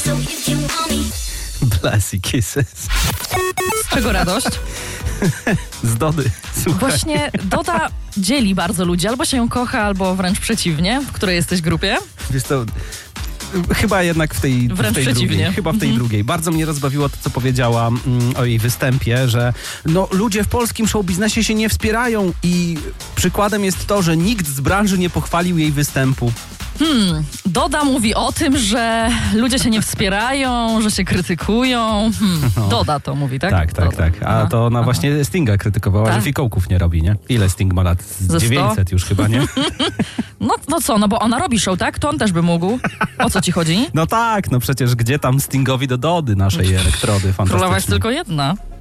Blessy Kisses. Z czego radość? Z Dody, słuchaj. Właśnie Doda dzieli bardzo ludzi. Albo się ją kocha, albo wręcz przeciwnie. W której jesteś grupie? Wiesz co, chyba jednak w tej przeciwnie. drugiej. Chyba w tej drugiej. Bardzo mnie rozbawiło to, co powiedziała o jej występie, że no, ludzie w polskim showbiznesie się nie wspierają i przykładem jest to, że nikt z branży nie pochwalił jej występu. Doda mówi o tym, że ludzie się nie wspierają, że się krytykują. Doda to mówi, tak? Tak. Doda. A to ona właśnie Stinga krytykowała, Tak. że fikołków nie robi, nie? Ile Sting ma lat? Ze 100? 900 już chyba, nie? No co, no bo ona robi show, tak? To on też by mógł. O co ci chodzi? No tak, no przecież gdzie tam Stingowi do Dody, naszej elektrody fantastycznej. Królowa jest tylko jedna.